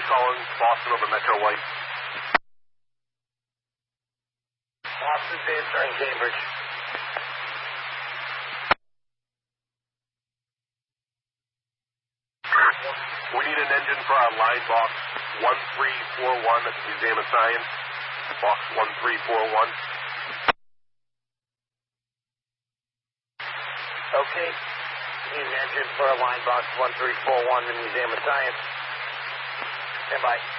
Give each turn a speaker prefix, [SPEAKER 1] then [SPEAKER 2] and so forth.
[SPEAKER 1] calling Boston over Metro White.
[SPEAKER 2] Boston, Dave, starting Cambridge.
[SPEAKER 1] We need an engine for our line box 1341 at the Museum of Science. Box 1341.
[SPEAKER 2] Okay. Need an engine for a line box 1341 in the Museum of Science. Stand by.